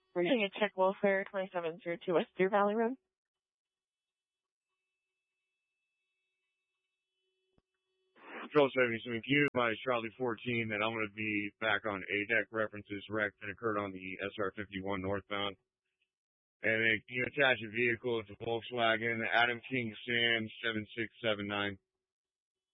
We're getting a check welfare 2702 West Deer Valley Road. Control 77Q, my Charlie 14, and I'm going to be back on ADEC references wreck that occurred on the SR-51 northbound. And you attach a vehicle to Volkswagen, Adam King Sam 7679.